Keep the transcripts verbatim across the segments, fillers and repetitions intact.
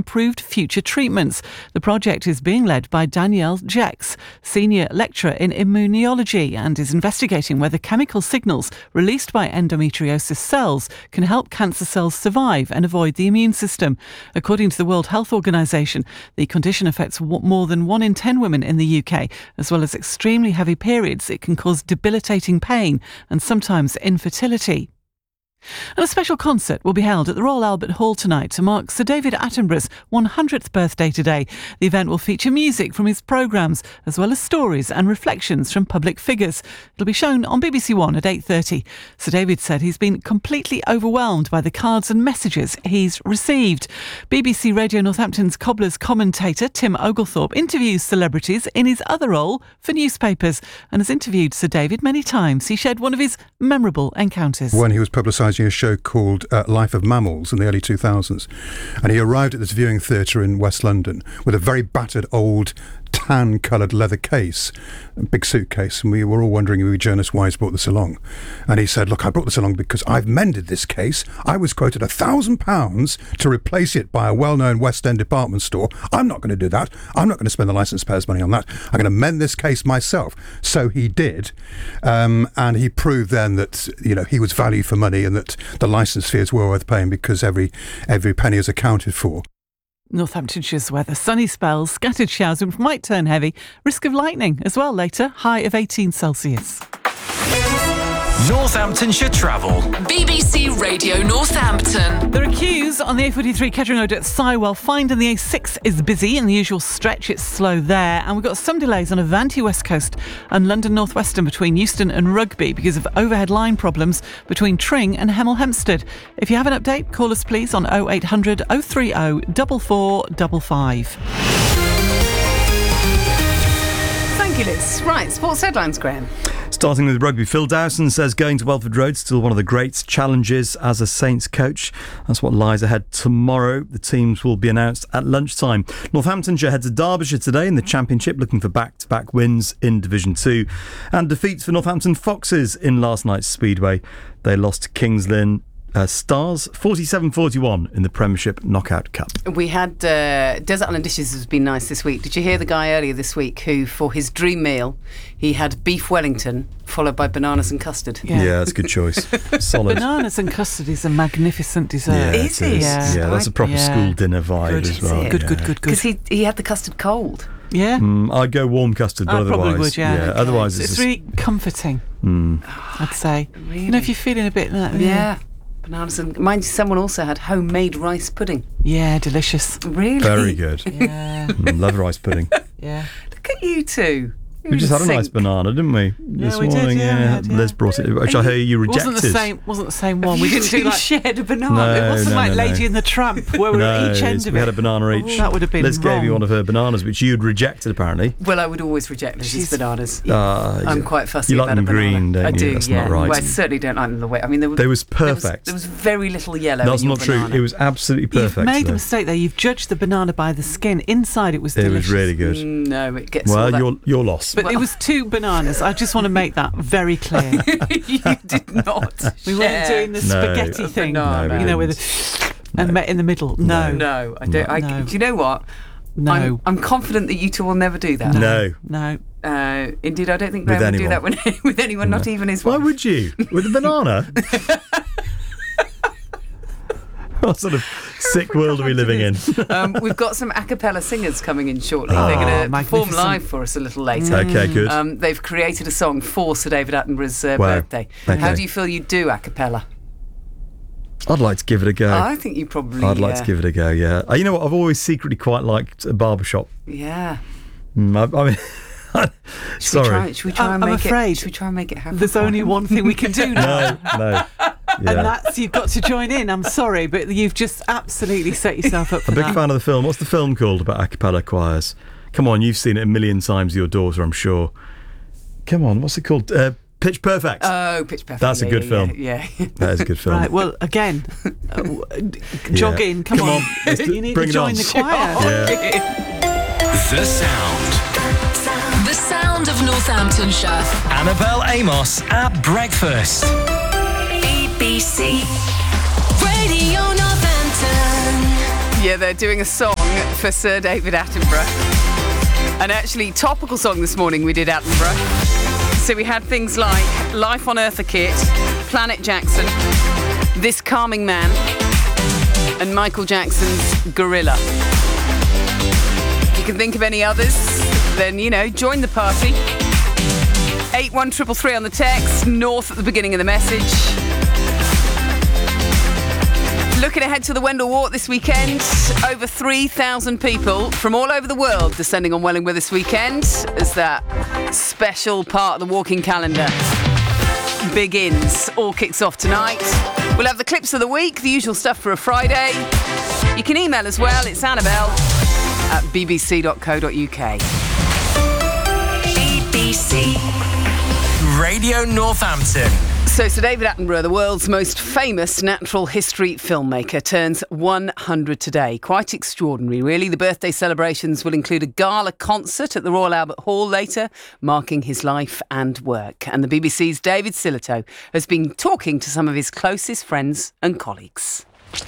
improved future treatments. The project is being led by Danielle Jex, Senior Lecturer in Immunology, and is investigating whether chemical signals released by endometriosis cells can help cancer cells survive and avoid the immune system. According to the World Health Organization, the condition affects more than one in ten women in the U K. As well as extremely heavy periods, it can cause debilitating pain and sometimes infertility. And a special concert will be held at the Royal Albert Hall tonight to mark Sir David Attenborough's one hundredth birthday today. The event will feature music from his programmes, as well as stories and reflections from public figures. It'll be shown on B B C One at eight thirty. Sir David said he's been completely overwhelmed by the cards and messages he's received. B B C Radio Northampton's Cobblers commentator Tim Oglethorpe interviews celebrities in his other role for newspapers and has interviewed Sir David many times. He shared one of his memorable encounters. When he was publicising a show called uh, Life of Mammals in the early two thousands, and he arrived at this viewing theatre in West London with a very battered old tan coloured leather case, a big suitcase, and we were all wondering, we journalists, why he's brought this along. And he said, look, I brought this along because I've mended this case. I was quoted a thousand pounds to replace it by a well-known West End department store. I'm not going to do that. I'm not going to spend the licence payers' money on that. I'm going to mend this case myself. So he did, um, and he proved then that, you know, he was value for money and that the licence fees were worth paying because every every penny is accounted for. Northamptonshire's weather. Sunny spells, scattered showers which might turn heavy. Risk of lightning as well later. High of eighteen Celsius. Northamptonshire Travel. B B C Radio Northampton. There are queues on the A forty-three Kettering Road at Sywell. Find and the A six is busy. In the usual stretch, it's slow there. And we've got some delays on Avanti West Coast and London North Western between Euston and Rugby because of overhead line problems between Tring and Hemel Hempstead. If you have an update, call us please on oh eight hundred oh three oh four four five five. Thank you, Liz. Right, sports headlines, Graham. Starting with rugby, Phil Dowson says going to Welford Road still one of the great challenges as a Saints coach. That's what lies ahead tomorrow. The teams will be announced at lunchtime. Northamptonshire head to Derbyshire today in the Championship, looking for back-to-back wins in Division two. And defeats for Northampton Foxes in last night's Speedway. They lost to Kings Lynn Uh, Stars forty-seven forty-one in the Premiership Knockout Cup. We had uh, Desert Island Dishes has been nice this week. Did you hear the guy earlier this week who, for his dream meal, he had beef Wellington followed by bananas and custard? Yeah, yeah, that's a good choice. Solid. Bananas and custard is a magnificent dessert. Yeah, is it? Yeah, yeah, that's a proper yeah. school dinner vibe Good, as well. Good, yeah. good, good, good. Because he, he had the custard cold. Yeah. Mm, I'd go warm custard, but I otherwise, probably would, yeah. yeah Okay. otherwise, So it's, it's just, really comforting, mm. I'd say. Really? You know, if you're feeling a bit like that. Yeah. Bananas and... Mind you, someone also had homemade rice pudding. Yeah, delicious. Really? very good. Yeah. Mm, love rice pudding. Yeah. Look at you two. We just had a nice banana, didn't we? This we did, morning, yeah, we had, yeah. Liz brought it, which I hear you rejected. Wasn't the same. Wasn't the same one. We didn't do like shared a banana. No, It wasn't no, like no, Lady no. and the Tramp, where we were No, at each end of we it. had a banana each. Oh, that would have been Liz wrong. gave you one of her bananas, which you'd rejected apparently. Well, I would always reject Liz's She's- bananas. Uh, I'm quite fussy you like about them a banana. green, don't I you? do, That's yeah. not right. Well, I certainly don't like them the way. I mean, there was, They was there was, perfect. there was very little yellow. That's in your not true. banana. It was absolutely perfect. You've made though. the mistake there. You've judged the banana by the skin. Inside it was It delicious. was really good. Mm, no, it gets all Well, that. you're you're lost. But it was two bananas. I just want to make that very clear. You did not. We weren't share doing the No. spaghetti A thing. banana. You know, with the and met in the middle. No. No, I don't. I, No. Do you know what? No. I'm, I'm confident that you two will never do that. No. No. Uh, indeed, I don't think With Graham would do anyone. that when, with anyone, not even his Why wife. would you? With a banana? What sort of sick world are we living in? um, we've got some a cappella singers coming in shortly. Oh, They're going to perform magnificent. live for us a little later. Okay, good. Um, they've created a song for Sir David Attenborough's uh, Wow. birthday. Okay. How do you feel you do a cappella? I'd like to give it a go. I think you probably. I'd like uh, to give it a go, yeah. Uh, you know what? I've always secretly quite liked a barbershop. Yeah. Mm, I, I mean, Should sorry. We try, should we try I'm- and I'm make afraid it? Should we try and make it happen? There's only one thing we can do now. No, no. And Yeah. that's, you've got to join in. I'm sorry, but you've just absolutely set yourself up for A big that. fan of the film. What's the film called about a cappella choirs? Come on, you've seen it a million times, your daughter, I'm sure. Come on, what's it called? Uh, Pitch Perfect. Oh, Pitch Perfect. That's a yeah, good yeah, film. Yeah. yeah. That is a good film. Right, well, again, uh, w- jog Yeah. in, come, Come on. on, let's do- You need bring to it join on. the choir. Yeah. The Sound. The sound of Northamptonshire. Annabelle Amos at breakfast. B B C Radio Northampton. Yeah, they're doing a song for Sir David Attenborough. And actually, topical song this morning we did Attenborough. So we had things like Life on Eartha Kitt, Planet Jackson, This Calming Man, and Michael Jackson's Gorilla. If you can think of any others, then, you know, join the party. eight one three three three on the text, North at the beginning of the message. Looking ahead to the Wendell Walk this weekend, over three thousand people from all over the world descending on Welling with this weekend as that special part of the walking calendar begins. All kicks off tonight. We'll have the clips of the week, the usual stuff for a Friday. You can email as well. It's Annabelle at b b c dot co dot u k. B B C Radio Northampton. So Sir David Attenborough, the world's most famous natural history filmmaker, turns one hundred today. Quite extraordinary, really. The birthday celebrations will include a gala concert at the Royal Albert Hall later, marking his life and work. And the B B C's David Sillitoe has been talking to some of his closest friends and colleagues.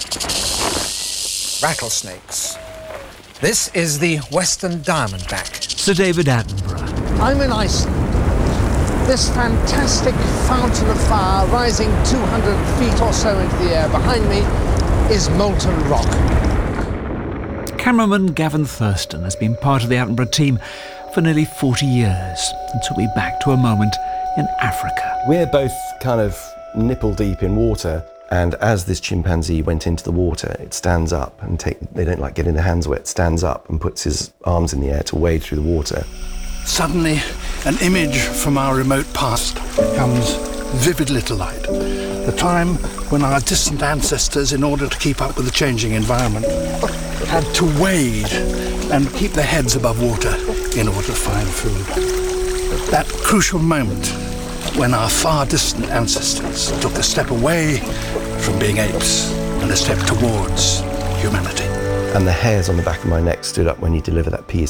Rattlesnakes. This is the Western Diamondback. Sir David Attenborough. I'm in Iceland. This fantastic fountain of fire rising two hundred feet or so into the air behind me is molten rock. Cameraman Gavin Thurston has been part of the Attenborough team for nearly forty years and took me back to a moment in Africa. We're both kind of nipple deep in water, and as this chimpanzee went into the water, it stands up and take, they don't like getting their hands wet, stands up and puts his arms in the air to wade through the water. Suddenly, an image from our remote past comes vividly to light. The time when our distant ancestors, in order to keep up with the changing environment, had to wade and keep their heads above water in order to find food. That crucial moment when our far distant ancestors took a step away from being apes and a step towards humanity. And the hairs on the back of my neck stood up when you delivered that piece.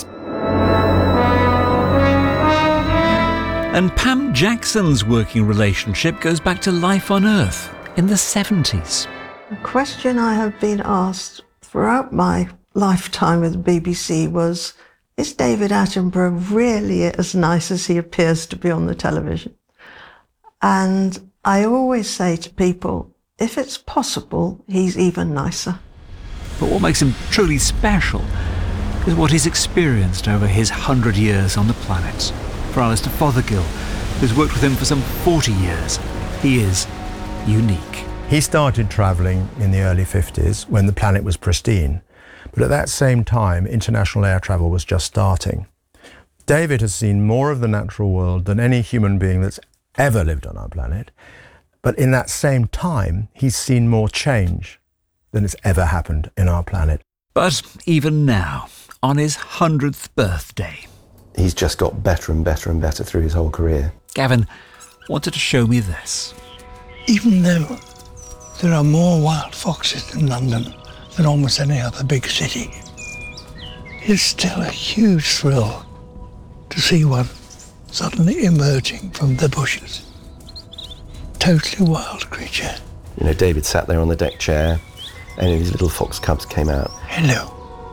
And Pam Jackson's working relationship goes back to Life on Earth in the seventies. A question I have been asked throughout my lifetime with the B B C was, is David Attenborough really as nice as he appears to be on the television? And I always say to people, if it's possible, he's even nicer. But what makes him truly special is what he's experienced over his hundred years on the planet. For Alistair Fothergill, who's worked with him for some forty years, he is unique. He started travelling in the early fifties when the planet was pristine, but at that same time, international air travel was just starting. David has seen more of the natural world than any human being that's ever lived on our planet, but in that same time, he's seen more change than has ever happened in our planet. But even now, on his hundredth birthday, he's just got better and better and better through his whole career. Gavin wanted to show me this. Even though there are more wild foxes in London than almost any other big city, it's still a huge thrill to see one suddenly emerging from the bushes. Totally wild creature. You know, David sat there on the deck chair and his little fox cubs came out. Hello.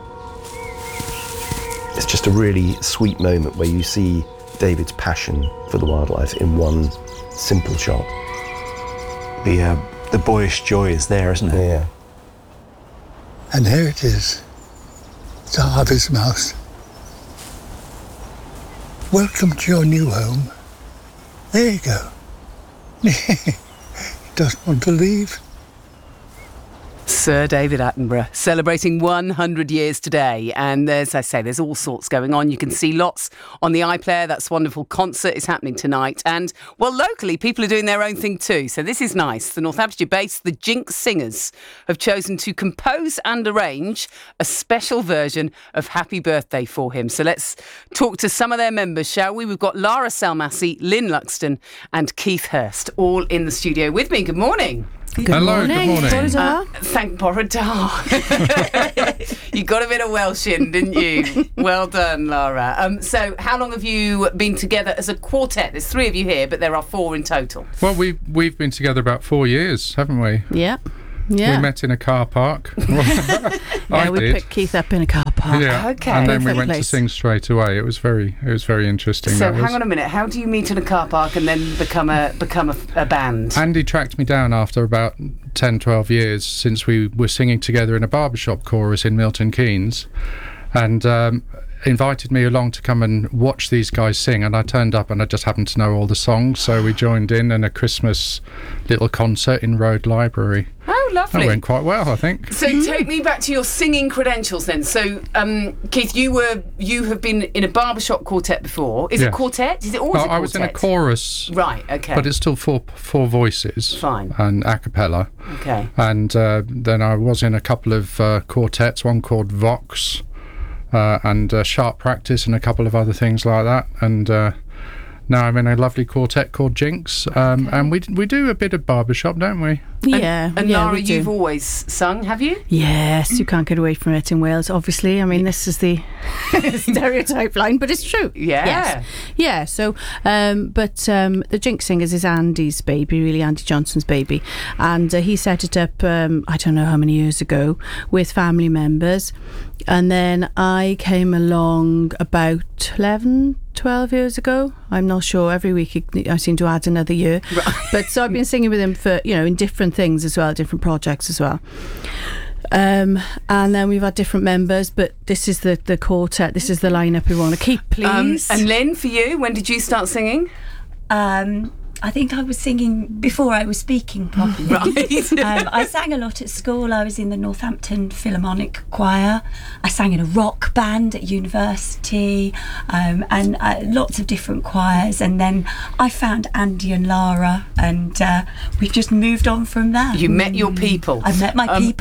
It's just a really sweet moment where you see David's passion for the wildlife in one simple shot. The, uh, the boyish joy is there, isn't it? Yeah. And here it is, the Harvey's mouse. Welcome to your new home. There you go. He doesn't want to leave. Sir David Attenborough celebrating one hundred years today, and as I say, there's all sorts going on. You can see lots on the iPlayer. That's a wonderful concert is happening tonight, and well, locally people are doing their own thing too, so this is nice. The Northamptonshire based The Jinx Singers have chosen to compose and arrange a special version of Happy Birthday for him. So let's talk to some of their members, shall we? We've got Lara Salmassi, Lynn Luxton and Keith Hurst all in the studio with me. Good morning. Good Hello, morning. good morning. Uh, thank Borodar. You got a bit of Welsh in, didn't you? Well done, Lara. Um, so how long have you been together as a quartet? There's three of you here, but there are four in total. Well, we've, we've been together about four years, haven't we? Yeah. Yeah. We met in a car park. I yeah, we did. picked Keith up in a car park. Yeah. Okay. And then we Perfect went place. to sing straight away. It was very, it was very interesting. So that was. hang on a minute. How do you meet in a car park and then become a become a, a band? Andy tracked me down after about ten, twelve years since we were singing together in a barbershop chorus in Milton Keynes, and um, invited me along to come and watch these guys sing, and I turned up and I just happened to know all the songs, so we joined in in a Christmas little concert in Road Library. Oh, lovely. That went quite well, I think. So take me back to your singing credentials then. So, um, Keith, you were you have been in a barbershop quartet before. Is Yes. it quartet? Is it always Well, a quartet? I was in a chorus. Right, okay. But it's still four four voices. Fine. And a cappella. Okay. And uh, then I was in a couple of uh, quartets, one called Vox, uh, and uh, Sharp Practice, and a couple of other things like that. And uh, now I'm in a lovely quartet called Jinx. Um, and we we do a bit of barbershop, don't we? Yeah. And, and yeah, Lara, we do. you've always sung, have you? Yes, you can't get away from it in Wales, obviously. I mean, this is the stereotype line, but it's true. Yeah. Yes. Yeah, so, um, but um, the Jinx Singers is Andy's baby, really, Andy Johnson's baby. And uh, he set it up, um, I don't know how many years ago, with family members. And then I came along about eleven, twelve years ago. I'm not sure. Every week I seem to add another year. Right. But so I've been singing with him for, you know, in different things as well, different projects as well. Um, and then we've had different members, but this is the, the quartet, this is the lineup we want to keep, please. Um, and Lynn, for you, when did you start singing? Um, I think I was singing before I was speaking properly. Right. um, I sang a lot at school. I was in the Northampton Philharmonic Choir. I sang in a rock band at university, um, and uh, lots of different choirs. And then I found Andy and Lara, and uh, we've just moved on from there. You met your people. I met my Um, people.